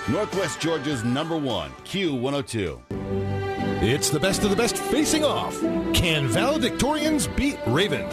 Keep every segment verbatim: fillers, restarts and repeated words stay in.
Northwest Georgia's number one, Q one oh two. It's the best of the best facing off. Can valedictorians beat Raven?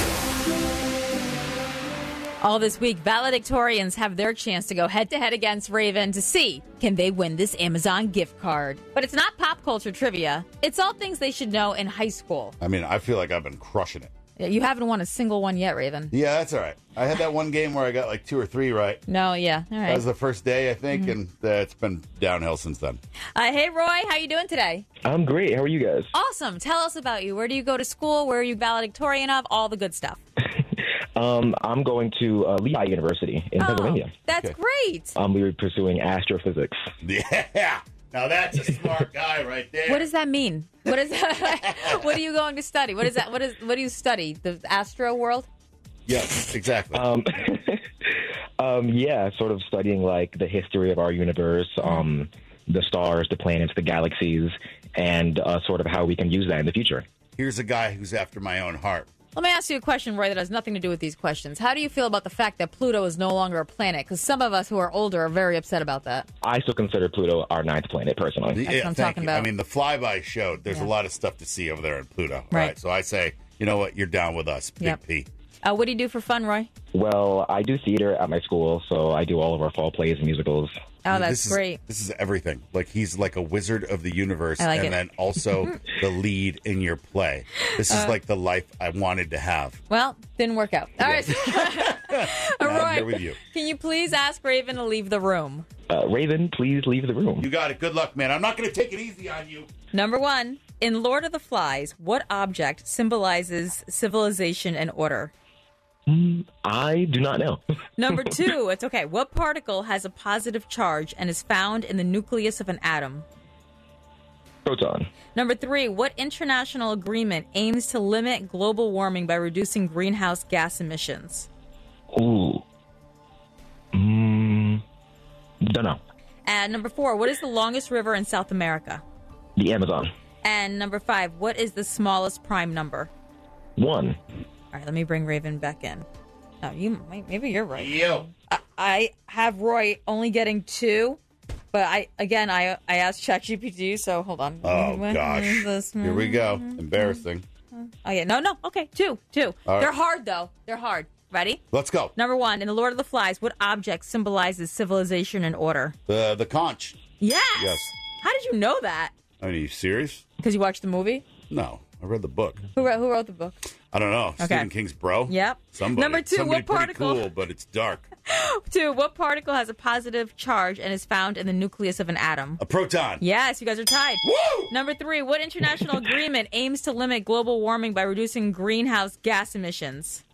All this week, valedictorians have their chance to go head-to-head against Raven to see, can they win this Amazon gift card? But it's not pop culture trivia. It's all things they should know in high school. I mean, I feel like I've been crushing it. You haven't won a single one yet, Raven. Yeah, that's all right. I had that one game where I got like two or three right. No, yeah, all right. That was the first day, I think, mm-hmm. and uh, it's been downhill since then. Uh, hey, Roy, how you doing today? I'm great. How are you guys? Awesome. Tell us about you. Where do you go to school? Where are you valedictorian of? All the good stuff. Um, I'm going to uh, Lehigh University in oh, Pennsylvania. That's okay. Great. Um, we were pursuing astrophysics. Yeah. Now that's a smart guy right there. What does that mean? What is that? What are you going to study? What is that? What is? What do you study? The astro world? Yes, exactly. Um, um, yeah, sort of studying like the history of our universe, um, the stars, the planets, the galaxies, and uh, sort of how we can use that in the future. Here's a guy who's after my own heart. Let me ask you a question, Roy, that has nothing to do with these questions. How do you feel about the fact that Pluto is no longer a planet? Because some of us who are older are very upset about that. I still consider Pluto our ninth planet, personally. That's yeah, what I'm thank talking you. about. I mean, the flyby showed there's yeah. a lot of stuff to see over there in Pluto. Right. right. So I say, you know what? You're down with us, Big yep. P. Uh, what do you do for fun, Roy? Well, I do theater at my school, so I do all of our fall plays and musicals. Oh, that's this is, great. This is everything. Like, he's like a wizard of the universe, I like and it. then also the lead in your play. This is uh, like the life I wanted to have. Well, didn't work out. All right. Roy, I'm here with you. Can you please ask Raven to leave the room? Uh, Raven, please leave the room. You got it. Good luck, man. I'm not going to take it easy on you. Number one, in Lord of the Flies, what object symbolizes civilization and order? Mm, I do not know. Number two, it's okay. What particle has a positive charge and is found in the nucleus of an atom? Proton. Number three, what international agreement aims to limit global warming by reducing greenhouse gas emissions? Ooh. Mm, don't know. And number four, what is the longest river in South America? The Amazon. And number five, what is the smallest prime number? One. All right, let me bring Raven back in. Oh, you maybe you're right. Yo. I, I have Roy only getting two, but I again I I asked ChatGPT, so hold on. Oh when gosh, here we go. Embarrassing. Oh yeah, no, no. Okay, two, two. All They're right. hard though. They're hard. Ready? Let's go. Number one, in The Lord of the Flies, what object symbolizes civilization and order? The the conch. Yes. Yes. How did you know that? I mean, are you serious? Because you watched the movie. No, I read the book. Who wrote Who wrote the book? I don't know. Okay. Stephen King's bro? Yep. Somebody. Number two, Somebody what pretty particle? cool, but it's dark. Two, what particle has a positive charge and is found in the nucleus of an atom? A proton. Yes, you guys are tied. Woo! Number three, what international agreement aims to limit global warming by reducing greenhouse gas emissions?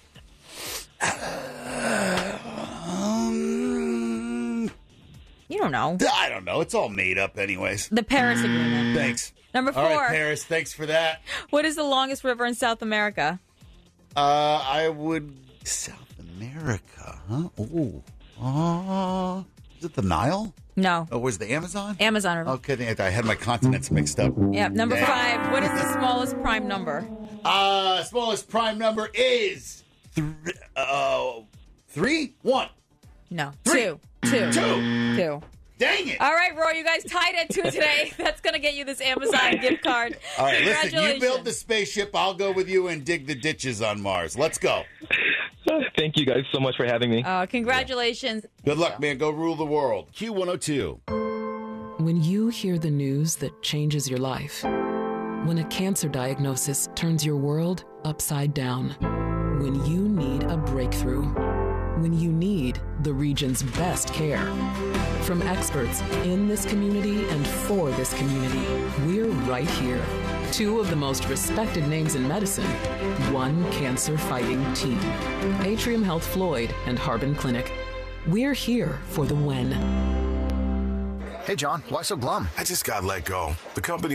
Um, You don't know. I don't know. It's all made up anyways. The Paris Agreement. Thanks. Number four, All right, Paris, thanks for that. what is the longest river in South America? Uh, I would... South America, huh? Ooh. Uh, is it the Nile? No. Oh, was the Amazon? Amazon River. Okay, I had my continents mixed up. Yeah. Number Damn. five, what is the smallest prime number? Uh, smallest prime number is... Th- uh, three? One. No. Three. Two. Two. Two. Two. Dang it. All right, Roy, you guys tied at two today. That's going to get you this Amazon gift card. All right, listen, you Congratulations. build the spaceship, I'll go with you and dig the ditches on Mars. Let's go. Thank you guys so much for having me. Uh, congratulations. Good luck, man. Go rule the world. Q one oh two. When you hear the news that changes your life, when a cancer diagnosis turns your world upside down, when you need a breakthrough, when you need the region's best care. From experts in this community and for this community, we're right here. Two of the most respected names in medicine, one cancer-fighting team. Atrium Health Floyd and Harbin Clinic. We're here for the when. Hey, John, why so glum? I just got let go. The company